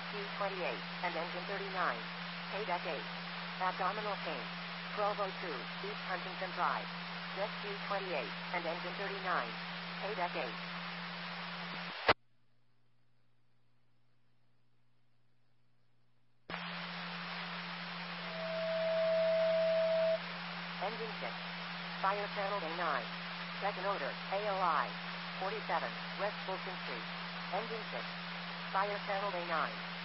SU-28, and engine 39. Paydeck 8. Abdominal pain. 1202, East Huntington Drive. SU-28, and engine 39. Paydeck 8. Engine 6. Fire channel A9. Second order, AOI. 47, West Fulton Street. Engine 6. Fire channel A9.